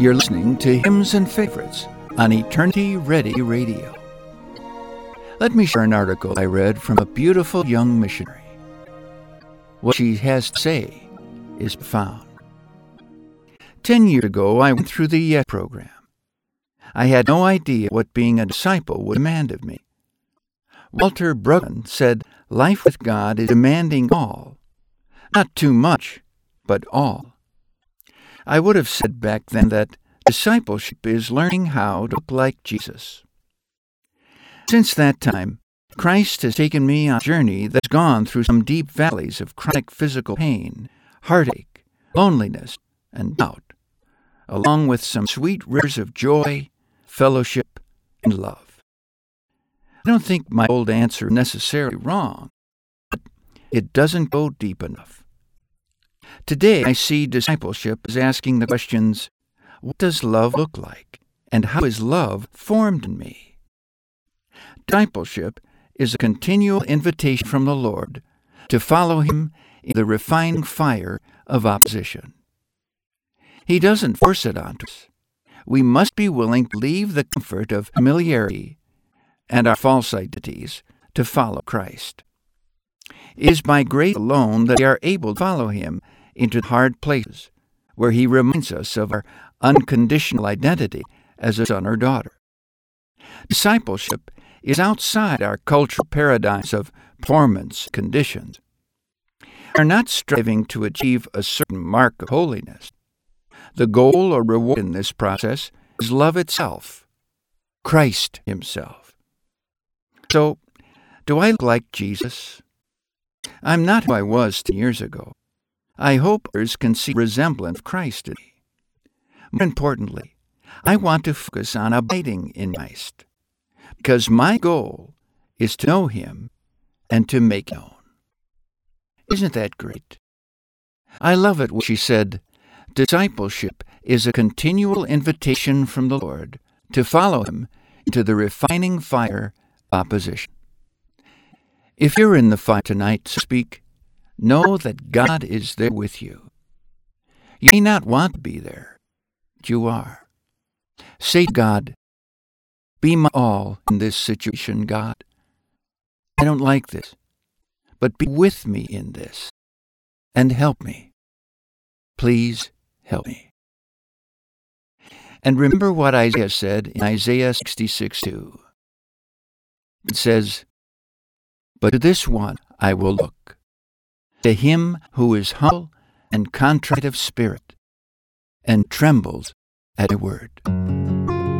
You're listening to Hymns and Favorites on Eternity Ready Radio. Let me share an article I read from a beautiful young missionary. What she has to say is profound. 10 years ago, I went through the YES program. I had no idea what being a disciple would demand of me. Walter Brueggemann said, "Life with God is demanding all. Not too much, but all." I would have said back then that discipleship is learning how to look like Jesus. Since that time, Christ has taken me on a journey that's gone through some deep valleys of chronic physical pain, heartache, loneliness, and doubt, along with some sweet rivers of joy, fellowship, and love. I don't think my old answer is necessarily wrong, but it doesn't go deep enough. Today I see discipleship as asking the questions, what does love look like, and how is love formed in me? Discipleship is a continual invitation from the Lord to follow Him in the refining fire of opposition. He doesn't force it onto us. We must be willing to leave the comfort of familiarity and our false identities to follow Christ. It is by grace alone that we are able to follow Him into hard places, where He reminds us of our unconditional identity as a son or daughter. Discipleship is outside our cultural paradigms of performance conditions. We are not striving to achieve a certain mark of holiness. The goal or reward in this process is love itself, Christ Himself. So, do I look like Jesus? I'm not who I was 10 years ago. I hope others can see resemblance of Christ in me. More importantly, I want to focus on abiding in Christ, because my goal is to know Him and to make Him known. Isn't that great? I love it when she said, discipleship is a continual invitation from the Lord to follow Him into the refining fire of opposition. If you're in the fire tonight, so to speak, know that God is there with you. You may not want to be there, but you are. Say to God, be my all in this situation, God. I don't like this, but be with me in this, and help me. Please help me. And remember what Isaiah said in Isaiah 66:2. It says, "But to this one I will look, to him who is humble and contrite of spirit, and trembles at a word."